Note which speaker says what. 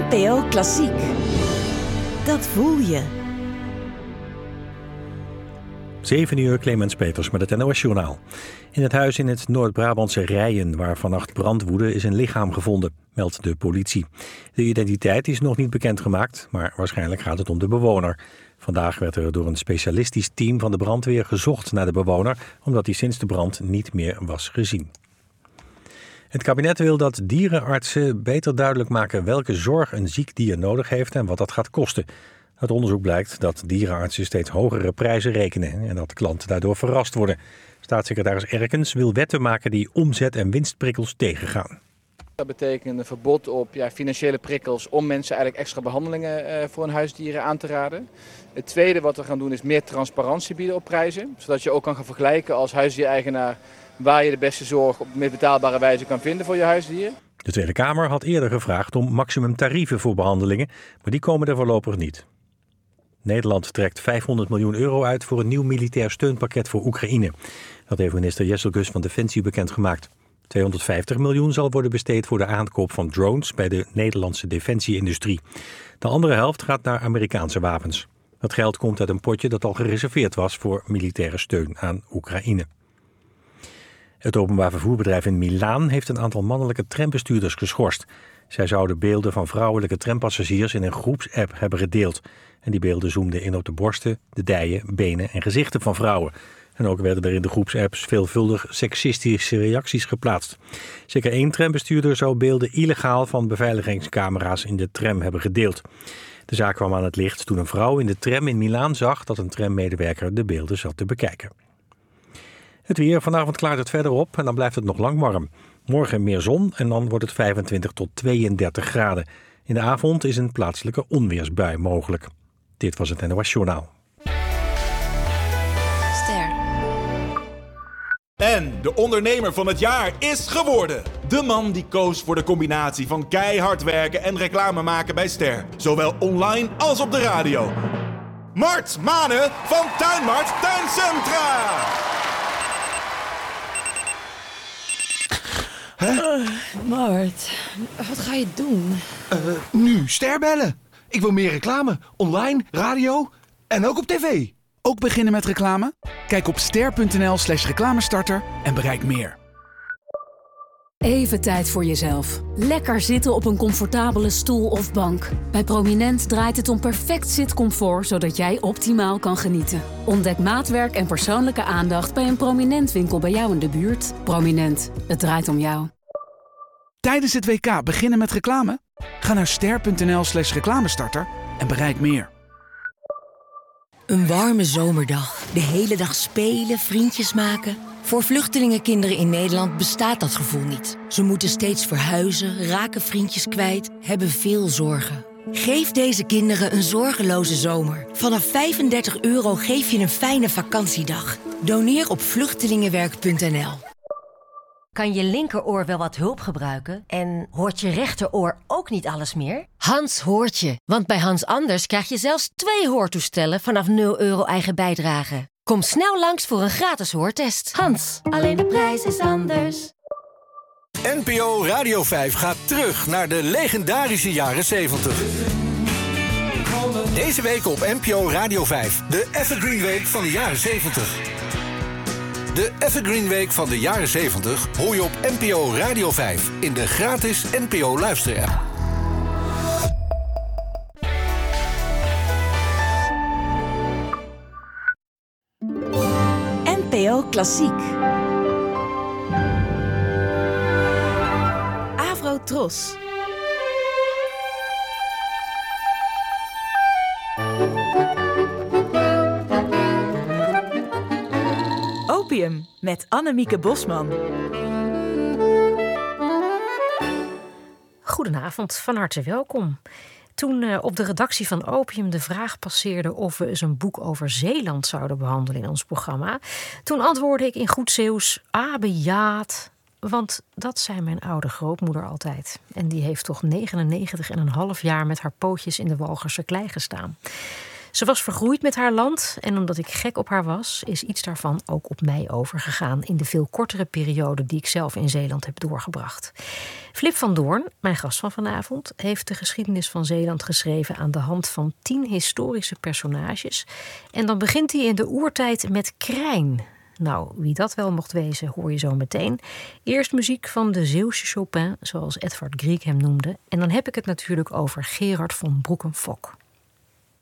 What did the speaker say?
Speaker 1: NPO Klassiek. Dat voel je.
Speaker 2: 7 uur, Clemens Peters met het NOS-journaal. In het huis in het Noord-Brabantse Rijen, waar vannacht brand woedde, is een lichaam gevonden, meldt de politie. De identiteit is nog niet bekendgemaakt, maar waarschijnlijk gaat het om de bewoner. Vandaag werd er door een specialistisch team van de brandweer gezocht naar de bewoner, omdat hij sinds de brand niet meer was gezien. Het kabinet wil dat dierenartsen beter duidelijk maken welke zorg een ziek dier nodig heeft en wat dat gaat kosten. Uit onderzoek blijkt dat dierenartsen steeds hogere prijzen rekenen en dat klanten daardoor verrast worden. Staatssecretaris Erkens wil wetten maken die omzet- en winstprikkels tegengaan.
Speaker 3: Dat betekent een verbod op financiële prikkels om mensen eigenlijk extra behandelingen voor hun huisdieren aan te raden. Het tweede wat we gaan doen is meer transparantie bieden op prijzen. Zodat je ook kan gaan vergelijken als huisdiereigenaar waar je de beste zorg op de meest betaalbare wijze kan vinden voor je huisdier.
Speaker 2: De Tweede Kamer had eerder gevraagd om maximumtarieven voor behandelingen, maar die komen er voorlopig niet. Nederland trekt €500 miljoen uit voor een nieuw militair steunpakket voor Oekraïne. Dat heeft minister Jesselgus van Defensie bekendgemaakt. 250 miljoen zal worden besteed voor de aankoop van drones bij de Nederlandse defensieindustrie. De andere helft gaat naar Amerikaanse wapens. Dat geld komt uit een potje dat al gereserveerd was voor militaire steun aan Oekraïne. Het openbaar vervoerbedrijf in Milaan heeft een aantal mannelijke trambestuurders geschorst. Zij zouden beelden van vrouwelijke trampassagiers in een groepsapp hebben gedeeld. En die beelden zoomden in op de borsten, de dijen, benen en gezichten van vrouwen. En ook werden er in de groepsapps veelvuldig seksistische reacties geplaatst. Zeker 1 trambestuurder zou beelden illegaal van beveiligingscamera's in de tram hebben gedeeld. De zaak kwam aan het licht toen een vrouw in de tram in Milaan zag dat een trammedewerker de beelden zat te bekijken. Het weer, vanavond klaart het verder op en dan blijft het nog lang warm. Morgen meer zon en dan wordt het 25 tot 32 graden. In de avond is een plaatselijke onweersbui mogelijk. Dit was het NOS Journaal.
Speaker 4: Ster.
Speaker 5: En de ondernemer van het jaar is geworden. De man die koos voor de combinatie van keihard werken en reclame maken bij Ster. Zowel online als op de radio. Mart Manen van Tuinmart Tuincentra.
Speaker 4: Mart, wat ga je doen?
Speaker 6: Nu Ster bellen. Ik wil meer reclame. Online, radio en ook op tv.
Speaker 7: Ook beginnen met reclame? Kijk op ster.nl/reclamestarter en bereik meer.
Speaker 8: Even tijd voor jezelf. Lekker zitten op een comfortabele stoel of bank. Bij Prominent draait het om perfect zitcomfort, zodat jij optimaal kan genieten. Ontdek maatwerk en persoonlijke aandacht bij een Prominent winkel bij jou in de buurt. Prominent, het draait om jou.
Speaker 7: Tijdens het WK beginnen met reclame? Ga naar ster.nl/reclamestarter en bereik meer.
Speaker 9: Een warme zomerdag. De hele dag spelen, vriendjes maken. Voor vluchtelingenkinderen in Nederland bestaat dat gevoel niet. Ze moeten steeds verhuizen, raken vriendjes kwijt, hebben veel zorgen. Geef deze kinderen een zorgeloze zomer. Vanaf €35 geef je een fijne vakantiedag. Doneer op vluchtelingenwerk.nl.
Speaker 10: Kan je linkeroor wel wat hulp gebruiken? En hoort je rechteroor ook niet alles meer? Hans hoort je, want bij Hans Anders krijg je zelfs 2 hoortoestellen vanaf €0 eigen bijdrage. Kom snel langs voor een gratis hoortest. Hans, alleen de prijs is anders.
Speaker 11: NPO Radio 5 gaat terug naar de legendarische jaren 70. Deze week op NPO Radio 5, de Evergreen Week van de jaren 70. De Evergreen Week van de jaren 70 hoor je op NPO Radio 5 in de gratis NPO luisterapp.
Speaker 1: NPO Klassiek. Avro Tros. Opium met Annemieke Bosman.
Speaker 12: Goedenavond, van harte welkom. Toen op de redactie van Opium de vraag passeerde of we eens een boek over Zeeland zouden behandelen in ons programma, toen antwoordde ik in goed Zeeuws: bejaard. Want dat zei mijn oude grootmoeder altijd. En die heeft toch 99,5 jaar met haar pootjes in de Walgerse klei gestaan. Ze was vergroeid met haar land en omdat ik gek op haar was, is iets daarvan ook op mij overgegaan in de veel kortere periode die ik zelf in Zeeland heb doorgebracht. Flip van Doorn, mijn gast van vanavond, heeft de geschiedenis van Zeeland geschreven aan de hand van 10 historische personages. En dan begint hij in de oertijd met Krijn. Nou, wie dat wel mocht wezen, hoor je zo meteen. Eerst muziek van de Zeeuwse Chopin, zoals Edvard Grieg hem noemde. En dan heb ik het natuurlijk over Gerard von Broek en Fock.